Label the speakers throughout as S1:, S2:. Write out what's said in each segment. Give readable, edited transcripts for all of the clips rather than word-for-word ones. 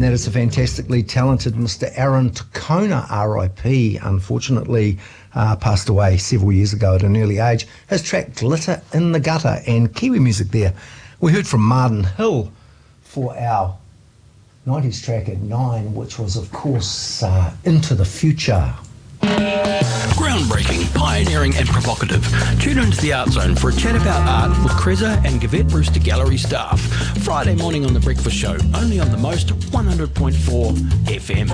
S1: that is the fantastically talented Mr. Aaron Tokona, R.I.P., unfortunately passed away several years ago at an early age. His track Glitter in the Gutter, and Kiwi music there. We heard from Martin Hill for our 90s track at 9, which was, of course, Into the Future.
S2: Groundbreaking, pioneering and provocative. Tune into the Art Zone for a chat about art with Kreza and Gavette Brewster Gallery staff. Friday morning on The Breakfast Show, only on the most 100.4 FM.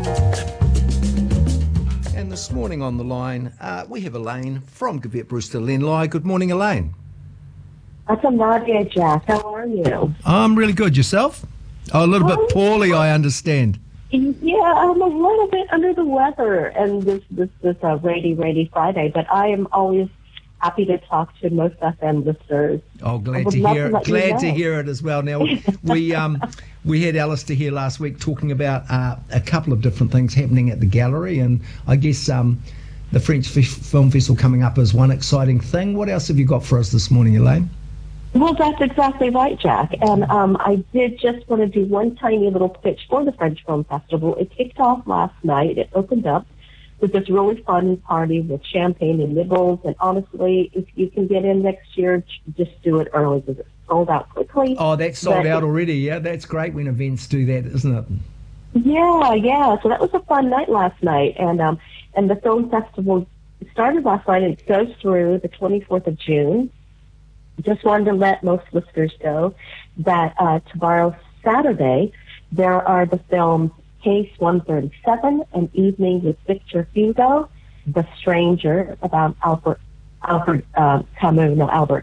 S1: And this morning on the line, we have Elaine from Gavette Brewster Lenlie. Good morning, Elaine.
S3: That's a Nadia, Jack. How are you?
S1: I'm really good. Yourself? Oh, a little bit poorly, I understand.
S3: Yeah, I'm a little bit under the weather, and this rainy Friday. But I am always happy to talk to most FM listeners.
S1: Oh, glad to hear it. Glad to hear it as well. Now, we had Alistair here last week talking about a couple of different things happening at the gallery, and I guess the French Film Festival coming up is one exciting thing. What else have you got for us this morning, Elaine?
S3: Well, that's exactly right, Jack. And I did just want to do one tiny little pitch for the French Film Festival. It kicked off last night. It opened up with this really fun party with champagne and nibbles. And honestly, if you can get in next year, just do it early because it's sold out quickly.
S1: Oh, that's sold out already. Yeah, that's great when events do that, isn't it?
S3: Yeah. So that was a fun night last night. And the film festival started last night, and it goes through the 24th of June. Just wanted to let most listeners know that tomorrow, Saturday, there are the films Case 137, An Evening with Victor Hugo, The Stranger, about Albert Camus,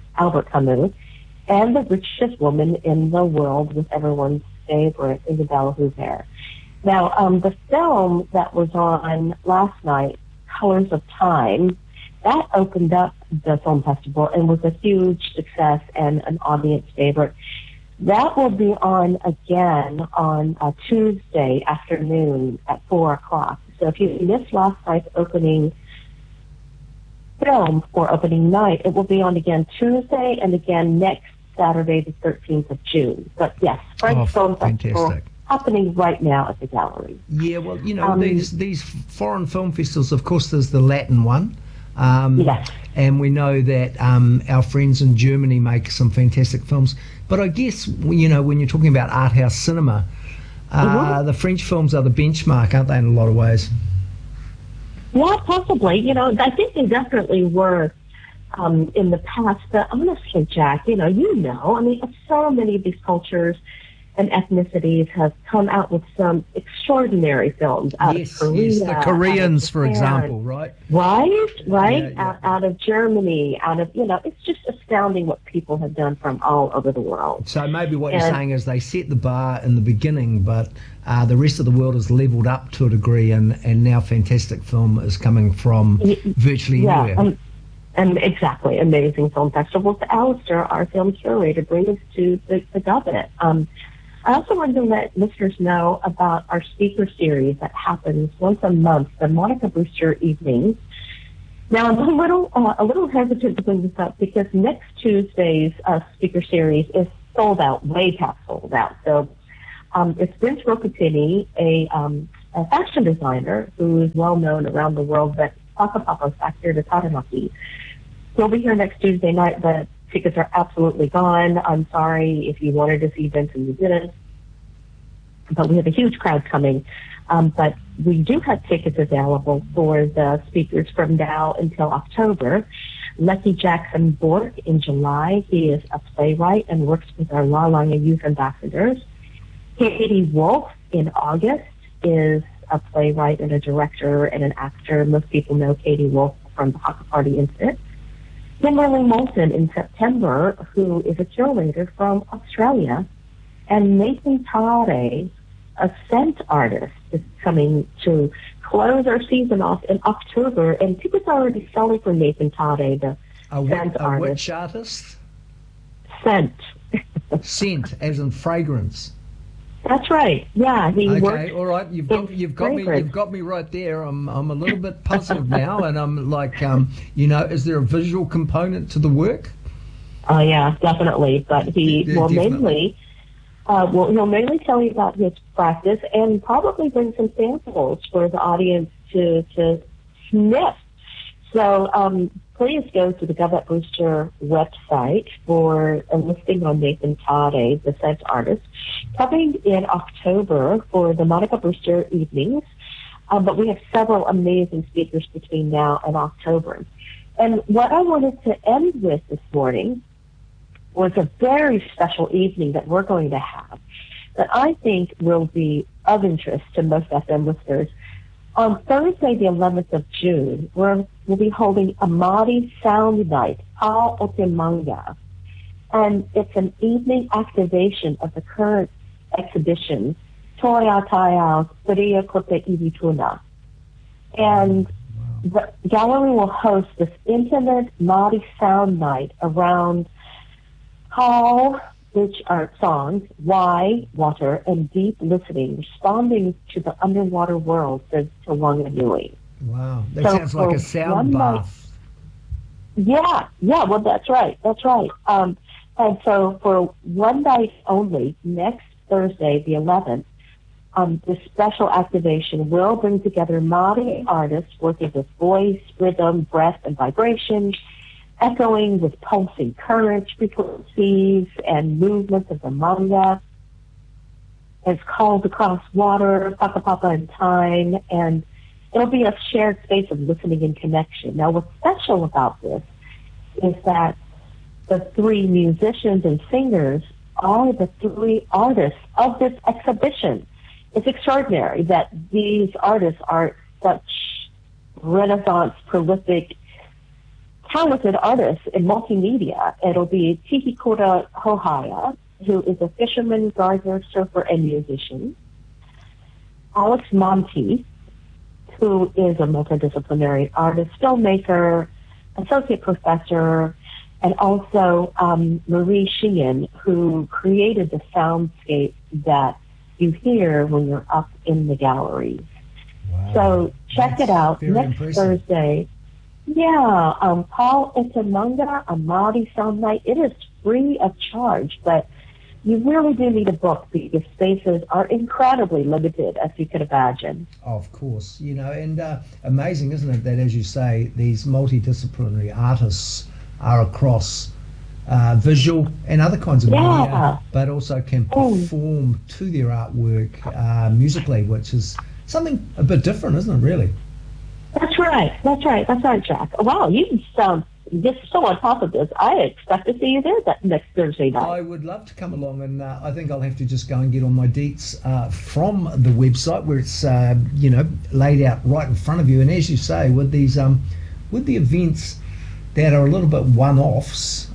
S3: and The Richest Woman in the World, with everyone's favorite Isabelle Huppert. Now, the film that was on last night, Colors of Time, that opened up the film festival and was a huge success and an audience favorite. That will be on again on Tuesday afternoon at 4 o'clock. So if you missed last night's opening film for opening night, it will be on again Tuesday and again next Saturday, the 13th of June. But yes, French Film Festival happening right now at the gallery.
S1: Yeah, well, you know, these foreign film festivals, of course, there's the Latin one.
S3: Yes.
S1: And we know that our friends in Germany make some fantastic films. But I guess, you know, when you're talking about art house cinema, the French films are the benchmark, aren't they, in a lot of ways?
S3: Yeah, possibly. You know, I think they definitely were in the past. But honestly, Jack, I mean, so many of these cultures and ethnicities have come out with some extraordinary films out of Korea.
S1: Yes, the Koreans, for example, right?
S3: Right? Out of Germany, it's just astounding what people have done from all over the world.
S1: So maybe what you're saying is they set the bar in the beginning, but the rest of the world has leveled up to a degree, and now fantastic film is coming from virtually anywhere.
S3: And exactly, amazing film festivals. Alistair, our film curator, brings us to the Gavette. I also wanted to let listeners know about our speaker series that happens once a month, the Monica Brewster Evenings. Now, I'm a little hesitant to bring this up because next Tuesday's speaker series is sold out, way past sold out. So it's Vince Rocatini, a fashion designer who is well known around the world, but Papa's back here to Taranaki. He'll be here next Tuesday night, but tickets are absolutely gone. I'm sorry if you wanted to see Vince and you didn't. But we have a huge crowd coming. But we do have tickets available for the speakers from now until October. Lucky Jackson Bork in July. He is a playwright and works with our La Langa Youth Ambassadors. Katie Wolf in August is a playwright and a director and an actor. Most people know Katie Wolf from the Haka Party Incident. Kimberly Moulton in September, who is a curator from Australia, and Nathan Tare, a scent artist, is coming to close our season off in October, and tickets are already selling for Nathan Tare, the scent artist.
S1: Which artist?
S3: Scent.
S1: Scent, as in fragrance.
S3: That's right. Yeah, he works.
S1: Okay, all right. You've got me right there. I'm a little bit puzzled now, and I'm like, is there a visual component to the work?
S3: Oh yeah, definitely. But he mainly Well, he'll mainly tell you about his practice and probably bring some samples for the audience to sniff. So please go to the Govette Brewster website for a listing on Nathan Tade, the scent artist, coming in October for the Monica Brewster evenings. But we have several amazing speakers between now and October. And what I wanted to end with this morning was a very special evening that we're going to have that I think will be of interest to most FM listeners. On Thursday, the 11th of June, we'll be holding a Māori Sound Night, Pā o Te Manga. And it's an evening activation of the current exhibition, Toi a Tai Ao, Whiria ko te Iwi Tuna. And the gallery will host this intimate Māori Sound Night around Hall, which are songs, Why, Water, and Deep Listening, responding to the underwater world, says Te Wanganui.
S1: Wow, that sounds like a sound bath.
S3: Yeah, well, that's right. And so for one night only, next Thursday, the 11th, this special activation will bring together Māori artists working with voice, rhythm, breath, and vibration, echoing with pulsing currents, frequencies, and movements of the manga. It's called Across Water, Whakapapa in Time, and it'll be a shared space of listening and connection. Now, what's special about this is that the three musicians and singers are the three artists of this exhibition. It's extraordinary that these artists are such Renaissance, prolific, talented artists in multimedia. It'll be Tihikura Hohaya, who is a fisherman, gardener, surfer, and musician. Alex Monti, who is a multidisciplinary artist, filmmaker, associate professor, and also Marie Sheehan, who created the soundscape that you hear when you're up in the galleries.
S1: Wow.
S3: So check it out next
S1: impressive.
S3: Thursday. Yeah, Pā o Te Manga, a Māori Sound Night. It is free of charge, but you really do need a book because spaces are incredibly limited, as you could imagine.
S1: Of course, and amazing, isn't it, that, as you say, these multidisciplinary artists are across visual and other kinds of media, but also can perform to their artwork musically, which is something a bit different, isn't it, really?
S3: That's right, Jack. Wow, you sound just so on top of this. I expect to see you there that next Thursday night.
S1: I would love to come along, and I think I'll have to just go and get on my deets from the website where it's laid out right in front of you. And as you say, with these with the events that are a little bit one-offs,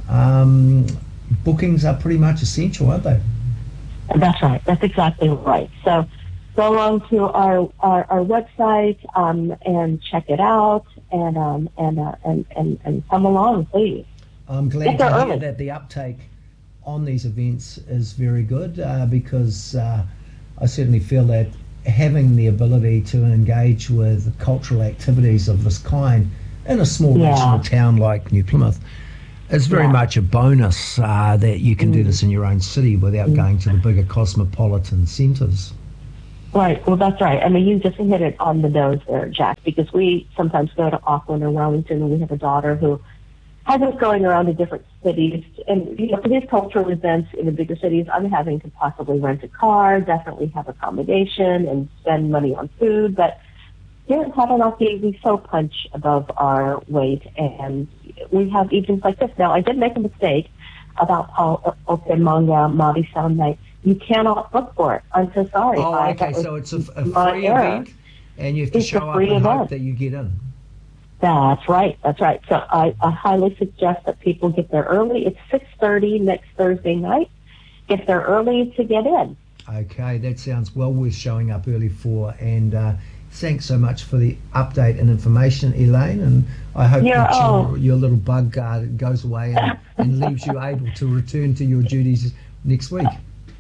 S1: bookings are pretty much essential, aren't they?
S3: That's right. That's exactly right. So go along to our website and check it out, and come along, please.
S1: I'm glad to hear that the uptake on these events is very good because I certainly feel that having the ability to engage with cultural activities of this kind in a small regional town like New Plymouth is very much a bonus that you can do this in your own city without going to the bigger cosmopolitan centres.
S3: Right. Well, that's right. I mean, you just hit it on the nose there, Jack, because we sometimes go to Auckland or Wellington, and we have a daughter who has us going around to different cities. And, for these cultural events in the bigger cities, I'm having to possibly rent a car, definitely have accommodation, and spend money on food. But here in Taranaki, we so punch above our weight, and we have evenings like this. Now, I did make a mistake about Pā o Te Manga Māori Sound Night. You cannot book for it. I'm so sorry.
S1: Oh, okay. So it's a free event, and you have to show up and hope that you get in.
S3: That's right. So I highly suggest that people get there early. It's 6:30 next Thursday night. Get there early to get in.
S1: Okay, that sounds well worth showing up early for. And thanks so much for the update and information, Elaine. And I hope that your little bug goes away and leaves you able to return to your duties next week.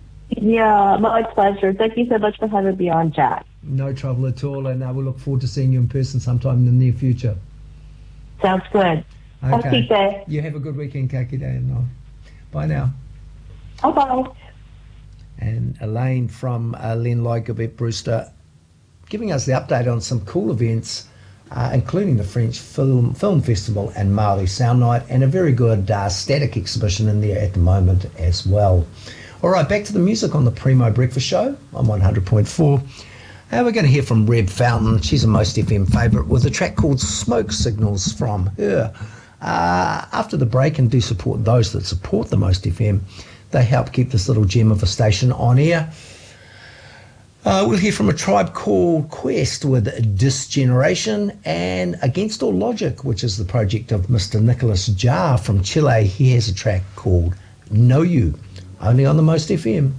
S3: Yeah, my pleasure. Thank you so much for having me on, Jack.
S1: No trouble at all, and we'll look forward to seeing you in person sometime in the near future.
S3: Sounds good.
S1: Okay.
S3: Day.
S1: You have a good weekend, Kakide, and bye now.
S3: Bye-bye.
S1: And Elaine from Len Lai Gavette Brewster giving us the update on some cool events, including the French Film Festival and Māori Sound Night, and a very good static exhibition in there at the moment as well. All right, back to the music on the Primo Breakfast Show on 100.4. And we're going to hear from Reb Fountain. She's a Most FM favourite with a track called Smoke Signals from her. After the break, and do support those that support the Most FM. They help keep this little gem of a station on air. We'll hear from a tribe called Quest with Disgeneration, and Against All Logic, which is the project of Mr. Nicholas Jar from Chile. He has a track called Know You, only on the Most FM.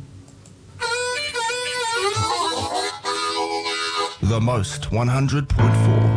S4: The Most 100.4.